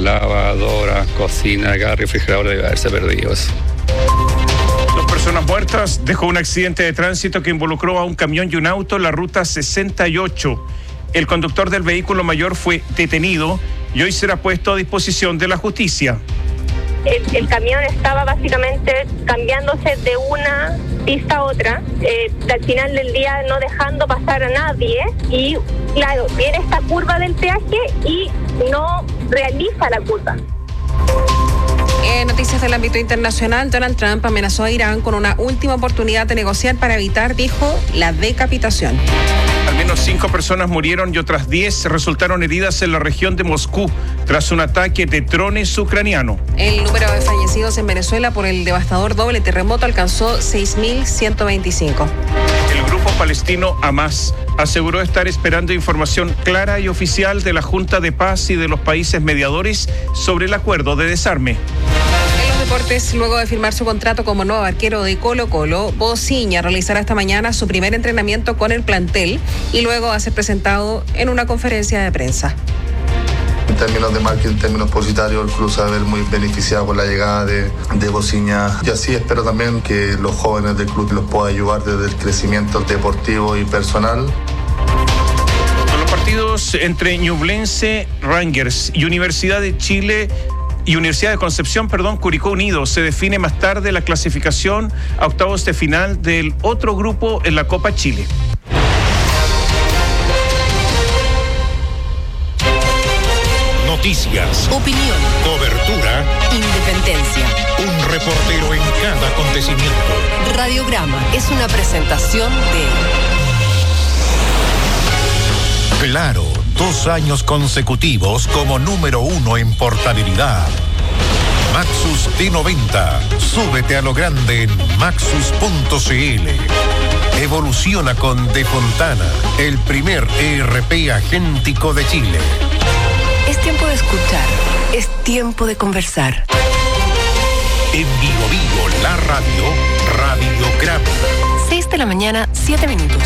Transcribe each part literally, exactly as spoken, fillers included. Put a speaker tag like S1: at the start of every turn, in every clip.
S1: Lavadora, cocina, gas, refrigerador, debe haberse perdido eso.
S2: Dos personas muertas dejó un accidente de tránsito que involucró a un camión y un auto en la ruta sesenta y ocho. El conductor del vehículo mayor fue detenido y hoy será puesto a disposición de la justicia.
S3: El, el camión estaba básicamente cambiándose de una pista a otra, eh, al final del día no dejando pasar a nadie y claro, viene esta curva del peaje y no realiza la curva.
S4: En noticias del ámbito internacional, Donald Trump amenazó a Irán con una última oportunidad de negociar para evitar, dijo, la decapitación.
S2: Al menos cinco personas murieron y otras diez resultaron heridas en la región de Moscú tras un ataque de drones ucraniano.
S4: El número de fallecidos en Venezuela por el devastador doble terremoto alcanzó seis mil ciento veinticinco.
S2: El grupo palestino Hamas aseguró estar esperando información clara y oficial de la Junta de Paz y de los países mediadores sobre el acuerdo de desarme.
S4: En los deportes, luego de firmar su contrato como nuevo arquero de Colo-Colo, Bociña realizará esta mañana su primer entrenamiento con el plantel y luego va a ser presentado en una conferencia de prensa.
S5: En términos de marketing, en términos publicitarios, el club se va a ver muy beneficiado con la llegada de, de Bociña. Y así espero también que los jóvenes del club los pueda ayudar desde el crecimiento deportivo y personal.
S2: Los partidos entre Ñublense Rangers y Universidad de Chile y Universidad de Concepción, perdón, Curicó Unido, se define más tarde la clasificación a octavos de final del otro grupo en la Copa Chile.
S6: Noticias,
S7: opinión,
S6: cobertura,
S7: independencia.
S6: Un reportero en cada acontecimiento.
S7: Radiograma es una presentación de
S6: Claro, dos años consecutivos como número uno en portabilidad. Maxus T noventa. Súbete a lo grande en maxus punto c l. Evoluciona con De Fontana, el primer E R P agéntico de Chile.
S7: Es tiempo de escuchar, es tiempo de conversar.
S6: En Vivo Vivo, la radio, Radiograma.
S7: seis de la mañana, siete minutos.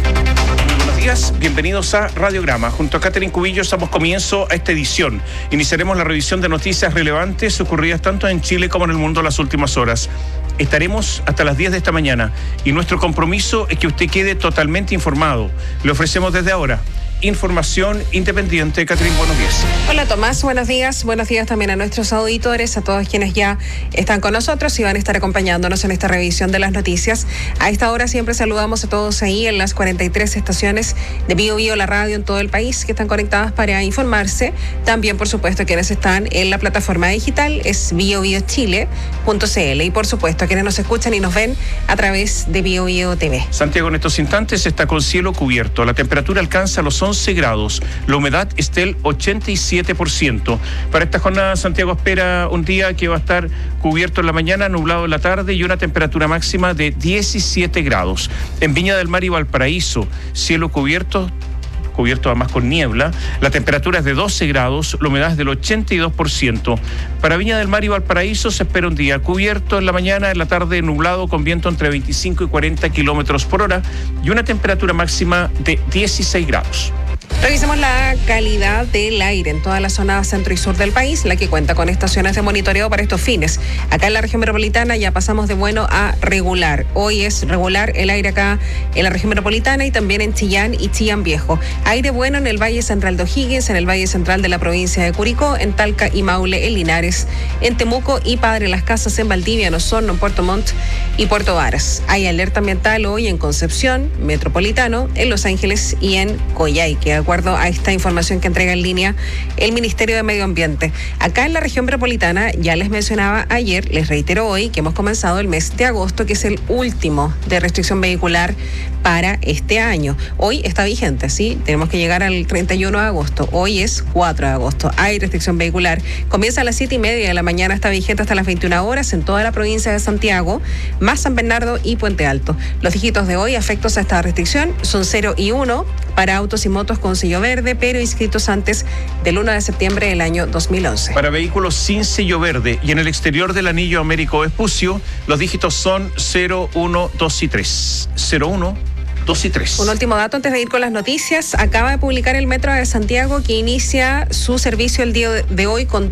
S2: Buenos días, bienvenidos a Radiograma. Junto a Catherine Cubillos damos comienzo a esta edición. Iniciaremos la revisión de noticias relevantes ocurridas tanto en Chile como en el mundo en las últimas horas. Estaremos hasta las diez de esta mañana y nuestro compromiso es que usted quede totalmente informado. Le ofrecemos desde ahora información independiente. Catherine, buenos días.
S4: Hola Tomás, buenos días. Buenos días también a nuestros auditores, a todos quienes ya están con nosotros y van a estar acompañándonos en esta revisión de las noticias. A esta hora siempre saludamos a todos ahí en las cuarenta y tres estaciones de Bio Bio, la radio en todo el país, que están conectadas para informarse. También, por supuesto, quienes están en la plataforma digital es bio bio chile punto c l y, por supuesto, a quienes nos escuchan y nos ven a través de Bio Bio T V.
S2: Santiago en estos instantes está con cielo cubierto. La temperatura alcanza los once grados. La humedad está del ochenta y siete por ciento. Para esta jornada, Santiago espera un día que va a estar cubierto en la mañana, nublado en la tarde y una temperatura máxima de diecisiete grados. En Viña del Mar y Valparaíso, cielo cubierto, cubierto además con niebla. La temperatura es de doce grados, la humedad es del ochenta y dos por ciento. Para Viña del Mar y Valparaíso se espera un día cubierto en la mañana, en la tarde nublado con viento entre veinticinco y cuarenta kilómetros por hora y una temperatura máxima de dieciséis grados.
S4: Revisemos la calidad del aire en toda la zona centro y sur del país, la que cuenta con estaciones de monitoreo para estos fines. Acá en la región metropolitana ya pasamos de bueno a regular. Hoy es regular el aire acá en la región metropolitana y también en Chillán y Chillán Viejo. Aire bueno en el Valle Central de O'Higgins, en el Valle Central de la provincia de Curicó, en Talca y Maule, en Linares, en Temuco y Padre Las Casas, en Valdivia, en Osorno, en Puerto Montt y Puerto Varas. Hay alerta ambiental hoy en Concepción, Metropolitano, en Los Ángeles y en Coyhaique, de acuerdo a esta información que entrega en línea el Ministerio de Medio Ambiente. Acá en la región metropolitana, ya les mencionaba ayer, les reitero hoy, que hemos comenzado el mes de agosto, que es el último de restricción vehicular para este año. Hoy está vigente, ¿sí? Tenemos que llegar al treinta y uno de agosto. Hoy es cuatro de agosto. Hay restricción vehicular. Comienza a las siete y media de la mañana, está vigente hasta las veintiuna horas en toda la provincia de Santiago, más San Bernardo y Puente Alto. Los dígitos de hoy afectos a esta restricción son cero y uno para autos y motos con sello verde, pero inscritos antes del uno de septiembre del año dos mil once.
S2: Para vehículos sin sello verde y en el exterior del anillo Américo Vespucio, los dígitos son cero, uno, dos y tres. cero, uno, dos y tres.
S4: Un último dato antes de ir con las noticias. Acaba de publicar el Metro de Santiago que inicia su servicio el día de hoy con